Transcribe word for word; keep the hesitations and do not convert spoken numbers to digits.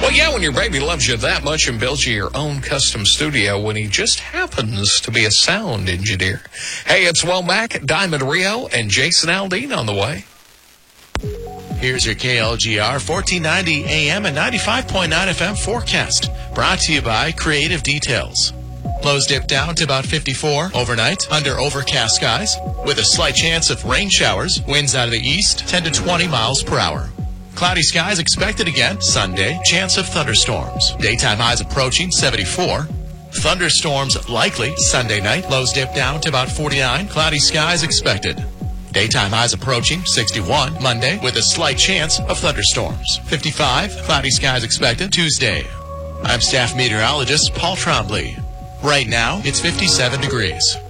Well, yeah, when your baby loves you that much and builds you your own custom studio when he just happens to be a sound engineer. Hey, it's Will Mack, Diamond Rio, and Jason Aldean on the way. Here's your K L G R fourteen ninety A M and ninety-five point nine F M forecast. Brought to you by Creative Details. Lows dip down to about fifty-four overnight under overcast skies with a slight chance of rain showers. Winds out of the east, ten to twenty miles per hour. Cloudy skies expected again Sunday. Chance of thunderstorms. Daytime highs approaching seventy-four. Thunderstorms likely Sunday night. Lows dip down to about forty-nine. Cloudy skies expected. Daytime highs approaching sixty-one Monday with a slight chance of thunderstorms. fifty-five. Cloudy skies expected Tuesday. I'm staff meteorologist Paul Trombley. Right now, it's fifty-seven degrees.